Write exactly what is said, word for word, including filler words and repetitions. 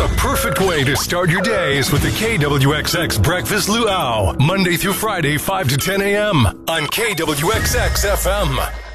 The perfect way to start your day is with the K W X X Breakfast Luau, Monday through Friday, five to ten a.m. on K W X X F M.